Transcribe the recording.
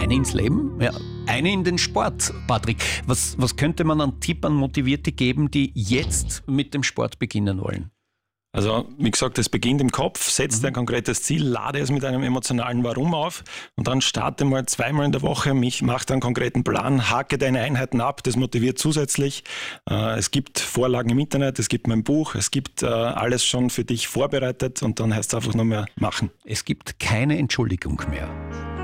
eine ins Leben, ja, eine in den Sport. Patrick, was könnte man an Tipp an Motivierte geben, die jetzt mit dem Sport beginnen wollen? Also, wie gesagt, es beginnt im Kopf, setz dir ein konkretes Ziel, lade es mit einem emotionalen Warum auf und dann starte mal 2-mal in der Woche, mach einen konkreten Plan, hake deine Einheiten ab, das motiviert zusätzlich. Es gibt Vorlagen im Internet, es gibt mein Buch, es gibt alles schon für dich vorbereitet und dann heißt es einfach nur mehr machen. Es gibt keine Entschuldigung mehr.